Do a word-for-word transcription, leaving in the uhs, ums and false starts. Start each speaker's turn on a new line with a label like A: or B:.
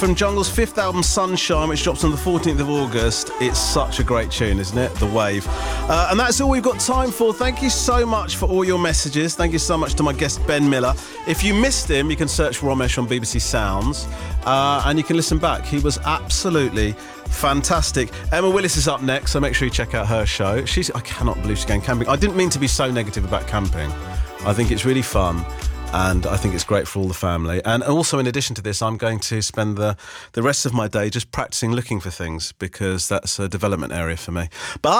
A: From Jungle's fifth album, Sunshine, which drops on the fourteenth of August. It's such a great tune, isn't it? The Wave. Uh, and that's all we've got time for. Thank you so much for all your messages. Thank you so much to my guest, Ben Miller. If you missed him, you can search Romesh on B B C Sounds uh, and you can listen back. He was absolutely fantastic. Emma Willis is up next, so make sure you check out her show. She's, I cannot believe she's going camping. I didn't mean to be so negative about camping. I think it's really fun. And I think it's great for all the family. And also, in addition to this, I'm going to spend the, the rest of my day just practicing looking for things, because that's a development area for me. But